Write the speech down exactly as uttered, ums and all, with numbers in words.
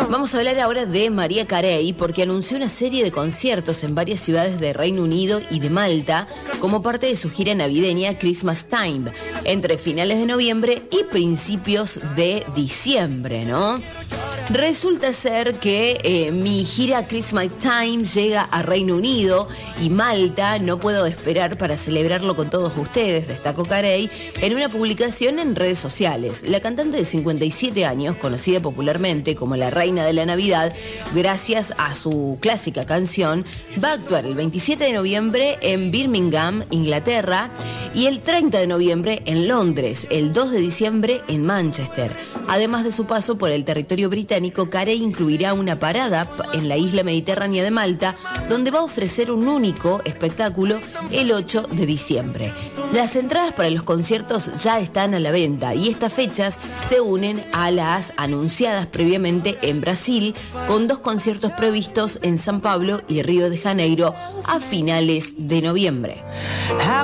Vamos a hablar ahora de Mariah Carey porque anunció una serie de conciertos en varias ciudades de Reino Unido y de Malta como parte de su gira navideña Christmas Time, entre finales de noviembre y principios de diciembre, ¿no? Resulta ser que eh, mi gira Christmas Time llega a Reino Unido y Malta. No puedo esperar para celebrarlo con todos ustedes, destacó Carey en una publicación en redes sociales. La cantante de cincuenta y siete años, conocida popularmente como la Reina de la Navidad, gracias a su clásica canción, va a actuar el veintisiete de noviembre en Birmingham, Inglaterra, y el treinta de noviembre en Londres, el dos de diciembre en Manchester. Además de su paso por el territorio británico, Carey incluirá una parada en la isla mediterránea de Malta, donde va a ofrecer un único espectáculo el ocho de diciembre. Las entradas para los conciertos ya están a la venta y estas fechas se unen a las anunciadas previamente en Brasil, con dos conciertos previstos en San Pablo y Río de Janeiro a finales de noviembre.